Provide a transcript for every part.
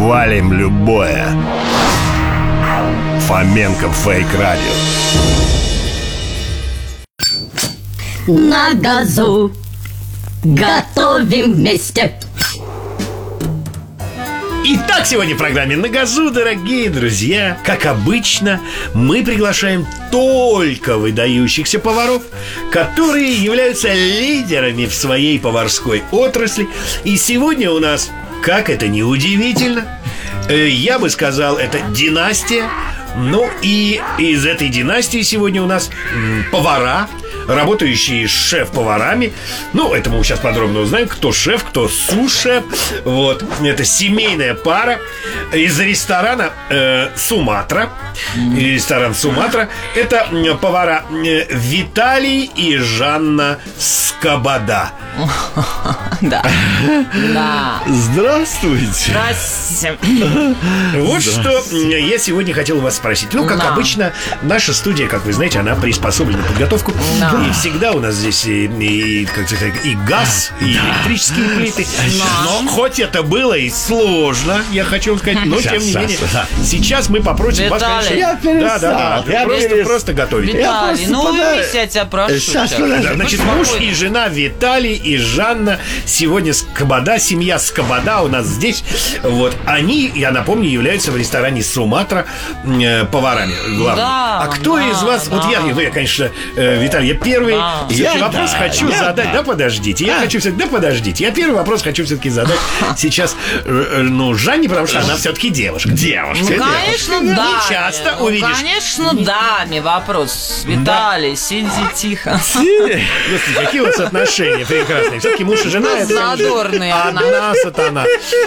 Валим любое. Фоменко Фейк Радио. На газу готовим вместе. Итак, сегодня в программе «На газу», дорогие друзья, как обычно, мы приглашаем только выдающихся поваров, которые являются лидерами в своей поварской отрасли. И сегодня у нас, как это ни удивительно, я бы сказал, это династия. Ну и из этой династии сегодня у нас повара, работающие с шеф-поварами. Ну, это мы сейчас подробно узнаем, кто шеф, кто су-шеф. Вот, это семейная пара из ресторана Суматра. Ресторан Суматра. Это повара Виталий и Жанна Скобода. Да. Да. Здравствуйте. Здравствуйте. Вот что я сегодня хотел вас спросить. Ну, как обычно, наша студия, как вы знаете, она приспособлена к подготовку. И всегда у нас здесь как сказать, и газ, и электрические плиты. Но хоть это было и сложно, я хочу вам сказать, но тем не менее, сейчас мы попросим вас, конечно. Я перестал. Просто готовить. Виталий, ну увидись, я тебя прошу. Значит, муж и жена Виталий и Жанна. Сегодня Скобода, семья Скобода у нас здесь. Вот, они, я напомню, являются в ресторане Суматра поварами главными. А кто из вас, вот я, конечно, Виталий, я первый вопрос хочу задать. Да, подождите, я хочу все-таки, подождите. Я первый вопрос хочу все-таки задать сейчас, Жанне, потому что она все-таки девушка. Ну, конечно, да. Не часто увидишь. Конечно, даме вопрос. Виталий, сиди тихо. Господи, какие у вас отношения прекрасные. Все-таки муж и жена, это задорные. одна сатана.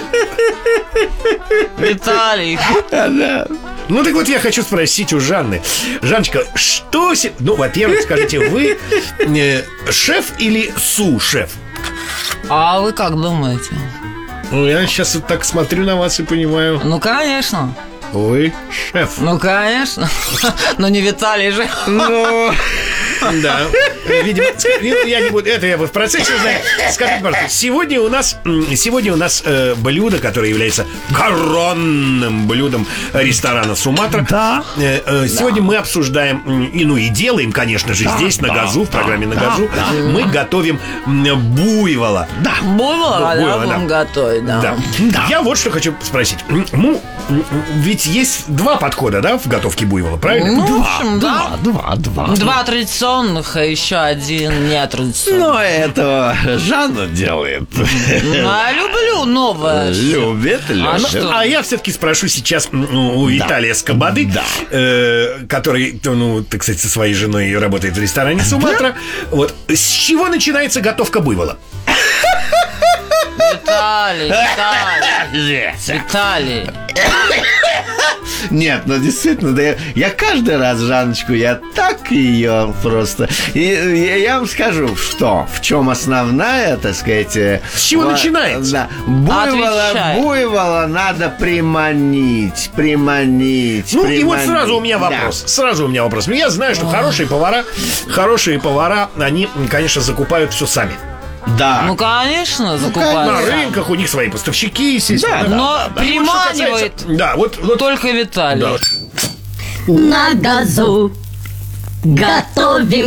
Виталий. Ну, так вот, я хочу спросить у Жанны. Жанночка, что... Ну, во-первых, скажите, вы шеф или су-шеф? А вы как думаете? Ну, я сейчас вот так смотрю на вас и понимаю. Ну, конечно. Вы шеф. Ну, конечно. Но не Виталий же. Ну... Да, видимо, я не буду, это я в процессе узнаю. Скажите, пожалуйста, сегодня у нас блюдо, которое является коронным блюдом ресторана Суматра. Да. Сегодня мы обсуждаем, и делаем, конечно же, здесь, на газу, в программе «На газу», мы готовим буйвола. Да. Буйвола будем готовить, да. Я вот что хочу спросить. Ведь есть два подхода, да, в готовке буйвола, правильно? Ну, в общем, да. Два традиционных, а еще один нетрадиционный. Но этого Жанна делает. Я люблю новое. Любит. А я все-таки спрошу сейчас у Виталия Скободы, который, так сказать, со своей женой работает в ресторане Суматра. Вот, с чего начинается готовка буйвола? Виталий. Нет, действительно, да, я каждый раз Жанночку, я так ее просто. И я вам скажу, в чем основная, так сказать. С чего начинается? Да, буйвола надо приманить. И вот сразу у меня вопрос. Я знаю, что хорошие повара, они, конечно, закупают все сами. Да. Ну, конечно, закупают. На рынках у них свои поставщики, естественно. Да, но приманивает только Виталий. На газу готовим